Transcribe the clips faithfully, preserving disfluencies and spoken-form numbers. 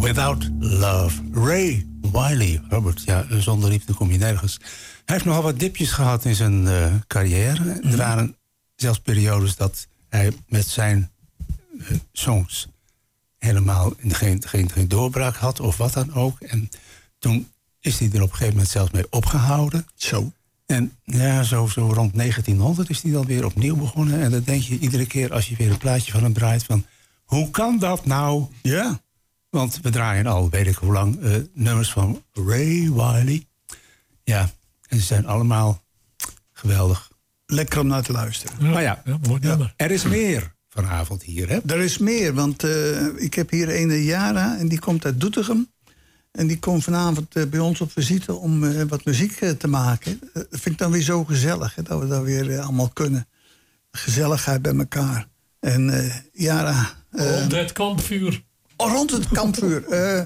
Without Love. Ray Wylie. Robert, ja, zonder liefde kom je nergens. Hij heeft nogal wat dipjes gehad in zijn uh, carrière. Mm-hmm. Er waren zelfs periodes dat hij met zijn uh, songs helemaal geen, geen, geen doorbraak had of wat dan ook. En toen is hij er op een gegeven moment zelfs mee opgehouden. Zo. En ja, zo, zo rond negentienhonderd is hij dan weer opnieuw begonnen. En dan denk je iedere keer als je weer een plaatje van hem draait van... hoe kan dat nou? Ja. Want we draaien al, weet ik hoe lang, uh, nummers van Ray Wylie. Ja, en ze zijn allemaal geweldig. Lekker om naar te luisteren. Ja, maar ja, ja, mooi nummer. Er is meer vanavond hier, hè? Er is meer, want uh, ik heb hier een Yara en die komt uit Doetinchem. En die komt vanavond uh, bij ons op visite om uh, wat muziek uh, te maken. Uh, dat vind ik dan weer zo gezellig, hè, dat we dat weer uh, allemaal kunnen. Gezelligheid bij elkaar. En uh, Yara... Uh, rond het kampvuur. Oh, rond het kampvuur. Uh,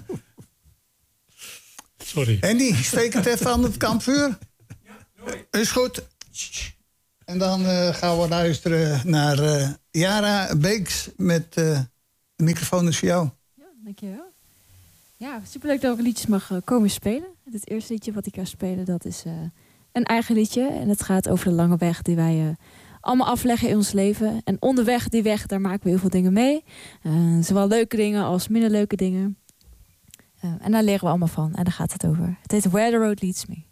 Sorry. Andy, steek het even aan het kampvuur. Ja, is goed. En dan uh, gaan we luisteren naar uh, Yara Beeks met uh, de microfoon is voor jou. Ja, dankjewel. Ja, superleuk dat ik liedjes mag uh, komen spelen. Het eerste liedje wat ik ga spelen, dat is uh, een eigen liedje. En het gaat over de lange weg die wij uh, allemaal afleggen in ons leven. En onderweg die weg, daar maken we heel veel dingen mee. Uh, zowel leuke dingen als minder leuke dingen. Uh, en daar leren we allemaal van. En daar gaat het over. Het heet Where the Road Leads Me.